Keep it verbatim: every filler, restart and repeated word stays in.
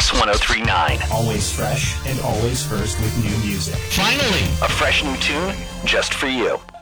Kicks one oh three point nine. Always fresh and always first with new music. Finally, a fresh new tune just for you.